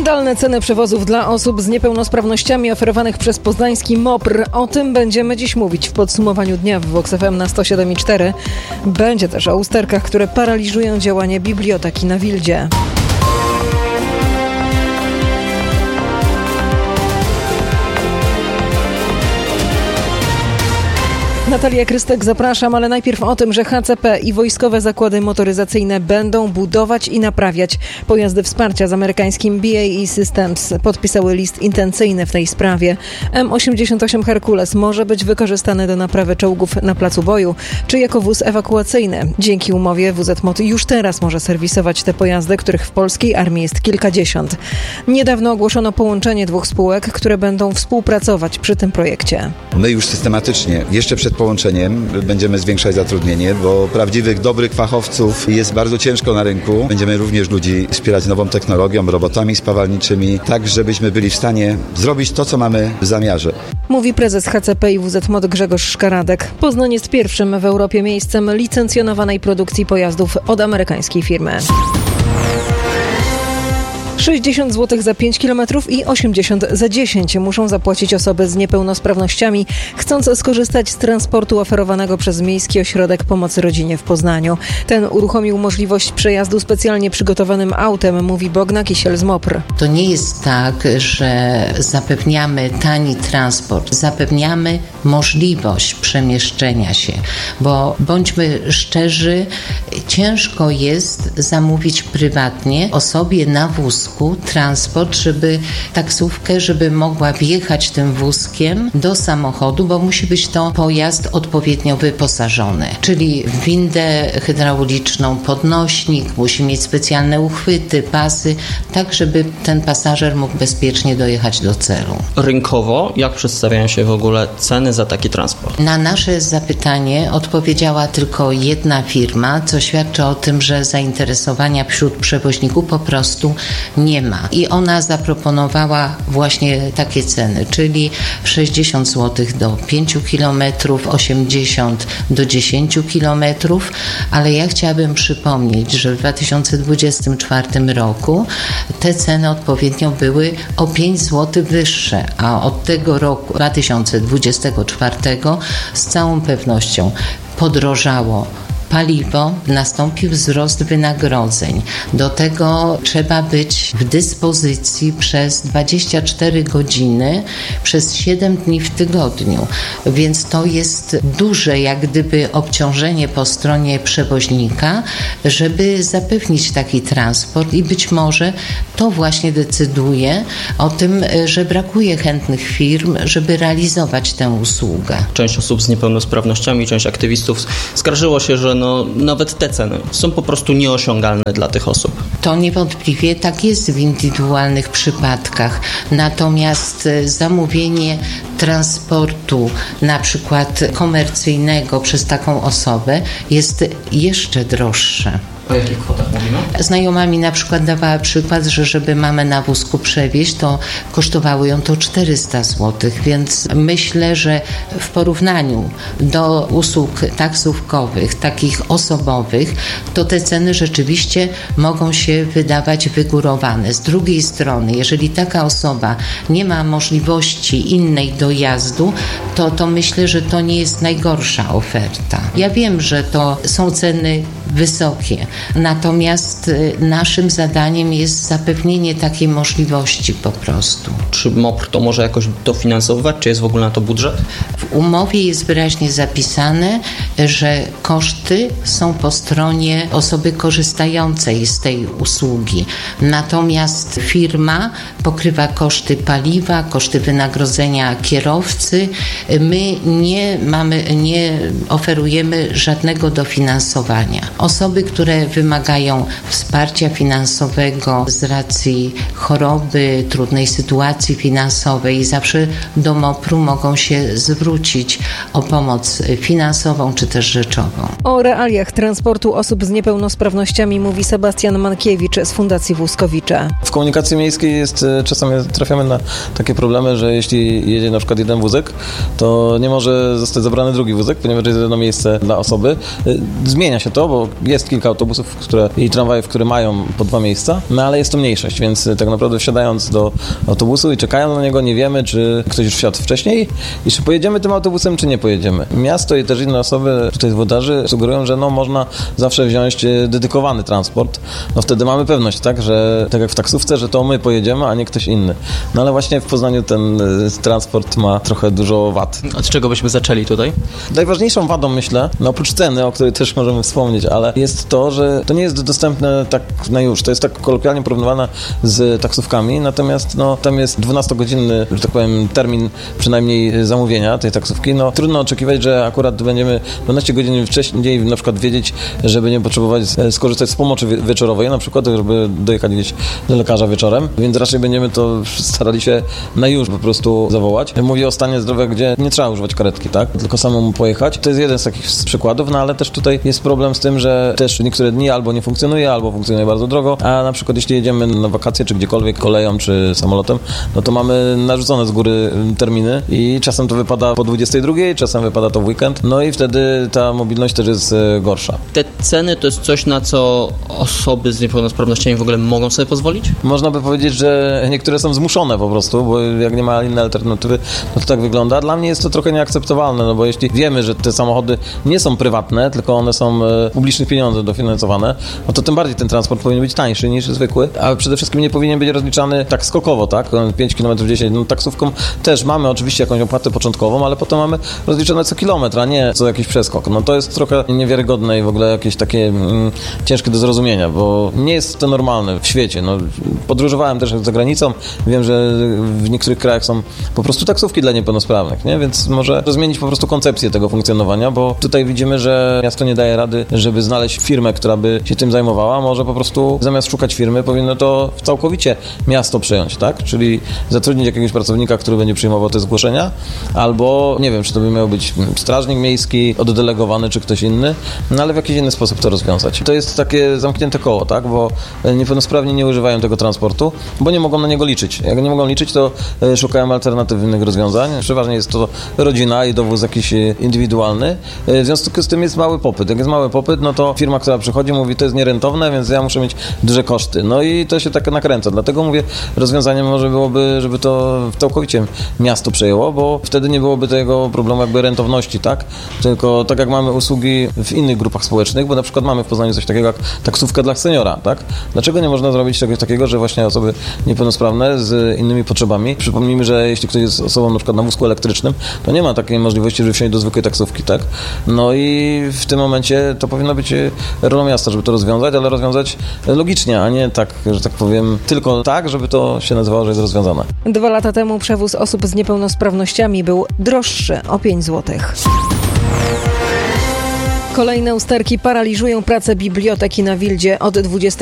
Skandalne ceny przewozów dla osób z niepełnosprawnościami oferowanych przez poznański MOPR. O tym będziemy dziś mówić w podsumowaniu dnia w Vox FM na 107,4. Będzie też o usterkach, które paraliżują działanie biblioteki na Wildzie. Natalia Krystek, zapraszam, ale najpierw o tym, że HCP i wojskowe zakłady motoryzacyjne będą budować i naprawiać pojazdy wsparcia z amerykańskim BAE Systems. Podpisały list intencyjny w tej sprawie. M88 Herkules może być wykorzystany do naprawy czołgów na placu boju, czy jako wóz ewakuacyjny. Dzięki umowie WZMOT już teraz może serwisować te pojazdy, których w polskiej armii jest kilkadziesiąt. Niedawno ogłoszono połączenie dwóch spółek, które będą współpracować przy tym projekcie. My już systematycznie, jeszcze przed połączeniem będziemy zwiększać zatrudnienie, bo prawdziwych, dobrych fachowców jest bardzo ciężko na rynku. Będziemy również ludzi wspierać nową technologią, robotami spawalniczymi, tak żebyśmy byli w stanie zrobić to, co mamy w zamiarze. Mówi prezes HCP i WZMOT Grzegorz Szkaradek. Poznań jest pierwszym w Europie miejscem licencjonowanej produkcji pojazdów od amerykańskiej firmy. 60 zł za 5 km i 80 za 10 muszą zapłacić osoby z niepełnosprawnościami, chcąc skorzystać z transportu oferowanego przez Miejski Ośrodek Pomocy Rodzinie w Poznaniu. Ten uruchomił możliwość przejazdu specjalnie przygotowanym autem, mówi Bogna Kisiel z MOPR. To nie jest tak, że zapewniamy tani transport, zapewniamy możliwość przemieszczenia się, bo bądźmy szczerzy, ciężko jest zamówić prywatnie osobie na wózku transport, taksówkę, żeby mogła wjechać tym wózkiem do samochodu, bo musi być to pojazd odpowiednio wyposażony, czyli w windę hydrauliczną, podnośnik, musi mieć specjalne uchwyty, pasy, tak żeby ten pasażer mógł bezpiecznie dojechać do celu. Rynkowo, jak przedstawiają się w ogóle ceny za taki transport? Na nasze zapytanie odpowiedziała tylko jedna firma, co świadczy o tym, że zainteresowania wśród przewoźników po prostu nie ma. I ona zaproponowała właśnie takie ceny, czyli 60 zł do 5 km, 80 do 10 km, ale ja chciałabym przypomnieć, że w 2024 roku te ceny odpowiednio były o 5 zł wyższe, a od tego roku 2024 z całą pewnością podrożało paliwo, nastąpił wzrost wynagrodzeń. Do tego trzeba być w dyspozycji przez 24 godziny, przez 7 dni w tygodniu. Więc to jest duże jak gdyby obciążenie po stronie przewoźnika, żeby zapewnić taki transport i być może to właśnie decyduje o tym, że brakuje chętnych firm, żeby realizować tę usługę. Część osób z niepełnosprawnościami, część aktywistów skarżyło się, że nawet te ceny są po prostu nieosiągalne dla tych osób. To niewątpliwie tak jest w indywidualnych przypadkach. Natomiast zamówienie transportu na przykład komercyjnego przez taką osobę jest jeszcze droższe. O jakich kwotach mówimy? Znajoma mi na przykład dawała przykład, że żeby mamę na wózku przewieźć, to kosztowało ją to 400 zł, więc myślę, że w porównaniu do usług taksówkowych, takich osobowych, to te ceny rzeczywiście mogą się wydawać wygórowane. Z drugiej strony, jeżeli taka osoba nie ma możliwości innej dojazdu, to myślę, że to nie jest najgorsza oferta. Ja wiem, że to są ceny wysokie, natomiast naszym zadaniem jest zapewnienie takiej możliwości po prostu. Czy MOPR to może jakoś dofinansowywać? Czy jest w ogóle na to budżet? W umowie jest wyraźnie zapisane, że koszty są po stronie osoby korzystającej z tej usługi. Natomiast firma pokrywa koszty paliwa, koszty wynagrodzenia kierowcy. My nie oferujemy żadnego dofinansowania. Osoby, które wymagają wsparcia finansowego z racji choroby, trudnej sytuacji finansowej, zawsze do MOPR-u mogą się zwrócić o pomoc finansową czy też rzeczową. O realiach transportu osób z niepełnosprawnościami mówi Sebastian Mankiewicz z Fundacji Wózkowicze. W komunikacji miejskiej czasami trafiamy na takie problemy, że jeśli jedzie na przykład jeden wózek, to nie może zostać zabrany drugi wózek, ponieważ jest jedno miejsce dla osoby. Zmienia się to, bo jest kilka autobusów autobusów i tramwajów, które mają po 2 miejsca, no ale jest to mniejszość, więc tak naprawdę wsiadając do autobusu i czekając na niego, nie wiemy, czy ktoś już wsiadł wcześniej i czy pojedziemy tym autobusem, czy nie pojedziemy. Miasto i też inne osoby, tutaj włodarze, sugerują, że można zawsze wziąć dedykowany transport. No wtedy mamy pewność, tak, że tak jak w taksówce, że to my pojedziemy, a nie ktoś inny. No ale właśnie w Poznaniu ten transport ma trochę dużo wad. Od czego byśmy zaczęli tutaj? Najważniejszą wadą, myślę, no oprócz ceny, o której też możemy wspomnieć, ale jest to, że to nie jest dostępne tak na już. To jest tak kolokwialnie porównywane z taksówkami, natomiast no, tam jest 12-godzinny, że tak powiem, termin przynajmniej zamówienia tej taksówki. No trudno oczekiwać, że akurat będziemy 12 godzin wcześniej na przykład wiedzieć, żeby nie potrzebować skorzystać z pomocy wieczorowej, na przykład, żeby dojechać gdzieś do lekarza wieczorem, więc raczej będziemy to starali się na już po prostu zawołać. Mówię o stanie zdrowia, gdzie nie trzeba używać karetki, tak? Tylko samemu pojechać. To jest jeden z takich przykładów, no ale też tutaj jest problem z tym, że też niektóre dni albo nie funkcjonuje, albo funkcjonuje bardzo drogo, a na przykład jeśli jedziemy na wakacje, czy gdziekolwiek koleją, czy samolotem, no to mamy narzucone z góry terminy i czasem to wypada po 22, czasem wypada to w weekend, no i wtedy ta mobilność też jest gorsza. Te ceny to jest coś, na co osoby z niepełnosprawnościami w ogóle mogą sobie pozwolić? Można by powiedzieć, że niektóre są zmuszone po prostu, bo jak nie ma innej alternatywy, no to tak wygląda. Dla mnie jest to trochę nieakceptowalne, no bo jeśli wiemy, że te samochody nie są prywatne, tylko one są publicznych pieniędzy dofinansowane, no to tym bardziej ten transport powinien być tańszy niż zwykły, a przede wszystkim nie powinien być rozliczany tak skokowo, tak? 5 km 10, no taksówką też mamy oczywiście jakąś opłatę początkową, ale potem mamy rozliczone co kilometr, a nie co jakiś przeskok. No to jest trochę niewiarygodne i w ogóle jakieś takie ciężkie do zrozumienia, bo nie jest to normalne w świecie. No, podróżowałem też za granicą, wiem, że w niektórych krajach są po prostu taksówki dla niepełnosprawnych, nie? Więc może zmienić po prostu koncepcję tego funkcjonowania, bo tutaj widzimy, że miasto nie daje rady, żeby znaleźć firmę, która by się tym zajmowała. Może po prostu zamiast szukać firmy, powinno to całkowicie miasto przejąć, tak? Czyli zatrudnić jakiegoś pracownika, który będzie przyjmował te zgłoszenia, albo nie wiem, czy to by miał być strażnik miejski, oddelegowany, czy ktoś inny, no ale w jakiś inny sposób to rozwiązać. To jest takie zamknięte koło, tak? Bo niepełnosprawni nie używają tego transportu, bo nie mogą na niego liczyć. Jak nie mogą liczyć, to szukają alternatywnych rozwiązań. Przeważnie jest to rodzina i dowóz jakiś indywidualny. W związku z tym jest mały popyt. Jak jest mały popyt, no to firma, która przychodzi, mówi, to jest nierentowne, więc ja muszę mieć duże koszty. No i to się tak nakręca. Dlatego mówię, rozwiązaniem może byłoby, żeby to całkowicie miasto przejęło, bo wtedy nie byłoby tego problemu jakby rentowności, tak? Tylko tak jak mamy usługi w innych grupach społecznych, bo na przykład mamy w Poznaniu coś takiego jak taksówka dla seniora, tak? Dlaczego nie można zrobić czegoś takiego, że właśnie osoby niepełnosprawne z innymi potrzebami, przypomnijmy, że jeśli ktoś jest osobą na przykład na wózku elektrycznym, to nie ma takiej możliwości, żeby wsiąść do zwykłej taksówki, tak? No i w tym momencie to powinno być rolą miasta, żeby to rozwiązać, ale rozwiązać logicznie, a nie tak, że tak powiem, tylko tak, żeby to się nazywało, że jest rozwiązane. 2 lata temu przewóz osób z niepełnosprawnościami był droższy o 5 zł. Kolejne usterki paraliżują pracę biblioteki na Wildzie. Od 20